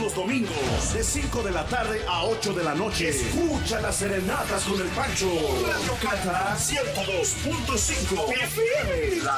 los domingos, de 5 de la tarde a 8 de la noche. Escucha las serenatas con el Pancho. Radio Cata 102.5 FM, la